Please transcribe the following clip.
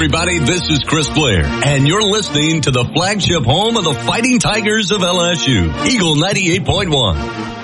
everybody. This is Chris Blair, and you're listening to the flagship home of the Fighting Tigers of LSU, Eagle 98.1.